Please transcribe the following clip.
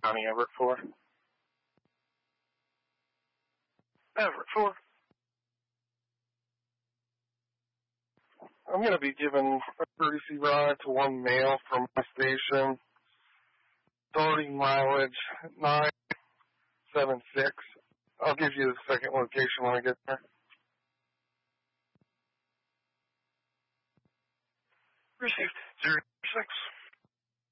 County, Everett 4. Everett 4. I'm going to be giving a courtesy ride to one male from my station. Starting mileage 976. I'll give you the second location when I get there. Received 096.